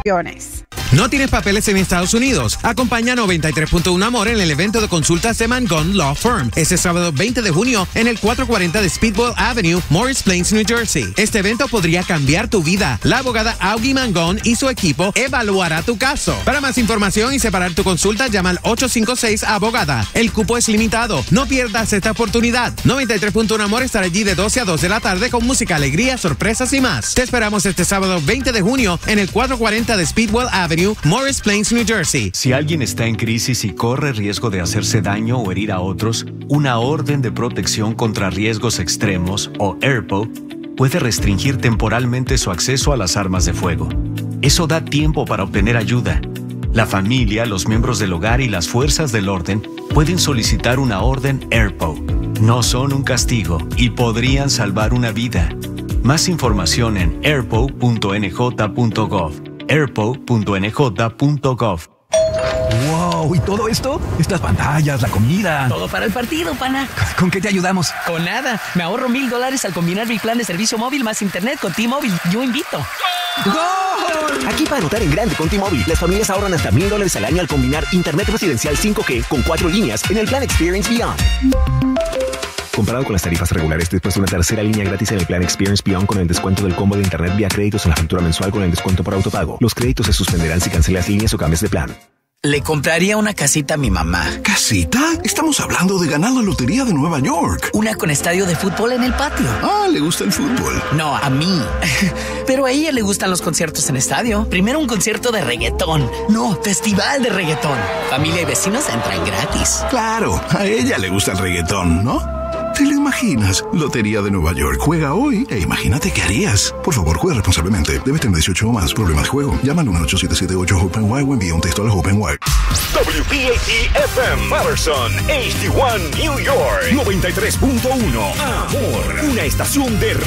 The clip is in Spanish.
¿No tienes papeles en Estados Unidos? Acompaña a 93.1 Amor en el evento de consultas de Mangon Law Firm este sábado 20 de junio en el 440 de Speedwell Avenue, Morris Plains, New Jersey. Este evento podría cambiar tu vida. La abogada Augie Mangon y su equipo evaluará tu caso. Para más información y separar tu consulta, llama al 856-ABOGADA. El cupo es limitado. No pierdas esta oportunidad. 93.1 Amor estará allí de 12 a 2 de la tarde con música, alegría, sorpresas y más. Te esperamos este sábado 20 de junio en el 440 de Speedwell Avenue, Morris Plains, New Jersey. Si alguien está en crisis y corre riesgo de hacerse daño o herir a otros, una orden de protección contra riesgos extremos, o ERPO, puede restringir temporalmente su acceso a las armas de fuego. Eso da tiempo para obtener ayuda. La familia, los miembros del hogar y las fuerzas del orden pueden solicitar una orden ERPO. No son un castigo y podrían salvar una vida. Más información en erpo.nj.gov. erpo.nj.gov. ¡Wow! ¿Y todo esto? Estas pantallas, la comida. Todo para el partido, pana. ¿Con qué te ayudamos? Con nada. Me ahorro $1,000 al combinar mi plan de servicio móvil más internet con T-Mobile. Yo invito. ¡Gol! Aquí para anotar en grande con T-Mobile, las familias ahorran hasta $1,000 al año al combinar internet residencial 5G con 4 líneas en el plan Experience Beyond. Comparado con las tarifas regulares, después de una tercera línea gratis en el plan Experience Beyond con el descuento del combo de internet vía créditos en la factura mensual con el descuento por autopago. Los créditos se suspenderán si cancelas líneas o cambias de plan. Le compraría una casita a mi mamá. ¿Casita? Estamos hablando de ganar la lotería de Nueva York. Una con estadio de fútbol en el patio. Ah, ¿le gusta el fútbol? No, a mí. Pero a ella le gustan los conciertos en estadio. Primero un concierto de reggaetón. No, festival de reggaetón. Familia y vecinos entran gratis. Claro, a ella le gusta el reggaetón, ¿no? ¿Te lo imaginas? Lotería de Nueva York. Juega hoy e imagínate qué harías. Por favor, juega responsablemente. Debes tener 18 o más. Problemas de juego. Llama al número 8778-HOPE-NY o envía un texto a la HOPE-NY. WPAT-FM Patterson, HD1 New York 93.1 Amor, una estación de